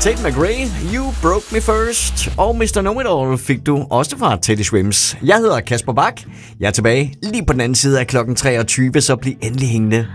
Tate McRae, You Broke Me First. Og Mr. Know-It-All fik du også fra Teddy Swims. Jeg hedder Kasper Bak. Jeg er tilbage lige på den anden side af klokken 23, så bliv endelig hængende.